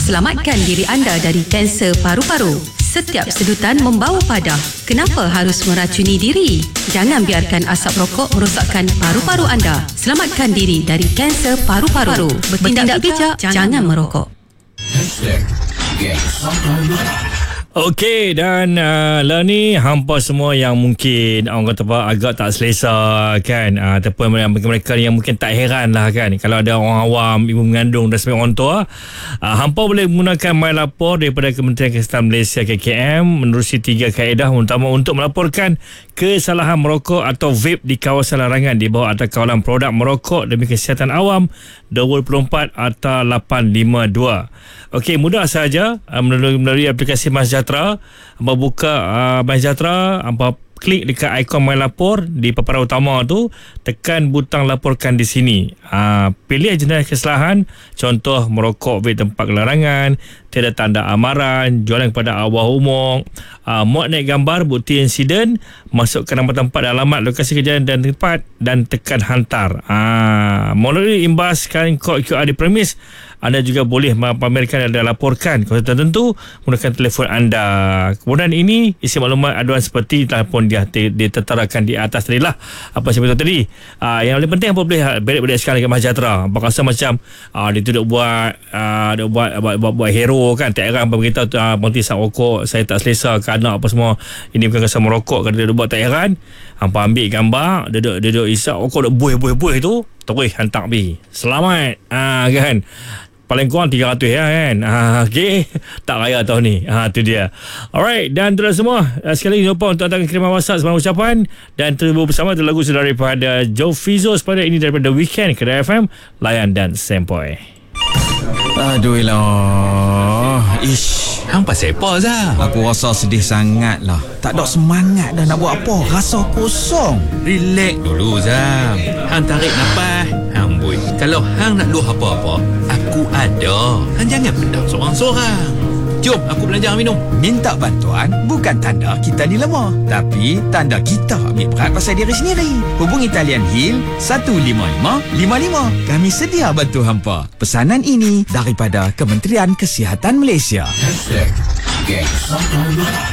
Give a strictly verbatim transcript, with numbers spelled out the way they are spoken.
Selamatkan diri anda dari kanser paru-paru. Setiap sedutan membawa padah. Kenapa harus meracuni diri? Jangan biarkan asap rokok merosakkan paru-paru anda. Selamatkan diri dari kanser paru-paru. Bertindak bijak, jangan merokok. Okey, dan uh, lah ni hampa semua yang mungkin orang kata apa agak tak selesa kan, uh, ataupun mereka yang mungkin tak heran lah kan kalau ada orang awam, ibu mengandung dan sebagainya orang tua, uh, hampa boleh menggunakan MyLapor daripada Kementerian Kesihatan Malaysia K K M menerusi tiga kaedah utama untuk melaporkan kesalahan merokok atau vape di kawasan larangan di bawah Akta Kawalan Produk Merokok demi Kesihatan Awam dua ribu dua puluh empat Akta lapan lima dua. Okey, mudah saja uh, melalui, melalui aplikasi MySejahtera. Hampa buka uh, MySejahtera, hampa klik dekat ikon MyLapor di paparan utama tu, tekan butang laporkan di sini. Uh, pilih jenis kesalahan, contoh merokok di tempat larangan, tiada tanda amaran, jualan kepada awam umum, uh, muat naik gambar bukti insiden, masukkan nama tempat dan alamat lokasi kejadian dan tempat dan tekan hantar. Uh, melalui imbaskan kod Q R di premis, anda juga boleh pamerkan dan laporkan kalau tertentu menggunakan telefon anda. Kemudian ini isi maklumat aduan seperti telefon dia diterterakan di atas tadi lah apa saya beritahu tadi. Uh, yang paling penting apa boleh balik-balik sekarang dekat MySejahtera. Apa rasa macam uh, dia tu duk buat uh, duk buat, buat, buat, buat hero kan, tak heran beritahu uh, berhenti sap rokok, saya tak selesa ke anak apa semua, ini bukan rasa merokok, kalau dia duk buat tak heran, hampa ambil gambar dia duk, dia duk isap rokok duk buih-buih-buih tu, terus hantar pergi. Selamat uh, kan, paling kurang tiga ratus ya kan. Ha, okey, tak raya tahun ni. Ha, tu dia. Alright, dan tu dah semua. Sekali lagi lupa untuk hantarkan kiriman WhatsApp semalam ucapan, dan terhubung bersama tu lagu sudah daripada Joe Fizo sepada ini daripada Weekend Kedai F M, layan dan sempoi. Aduh lah. Ish, hang pasal apa Zah? aku rasa sedih sangat lah. Tak ada semangat dah nak buat apa. Rasa kosong. Relax dulu Zah. Hang tarik nafas, hang buih. Kalau hang nak luah apa-apa, aku ada. Hang jangan pendam seorang-seorang. Jom aku belajar minum. Minta bantuan bukan tanda kita ni lemah, tapi tanda kita ambil berat pasal diri sendiri. Hubungi talian Heal satu lima lima lima lima. Kami sedia bantu hampa. Pesanan ini daripada Kementerian Kesihatan Malaysia. Hashtag Geng Santai Malam.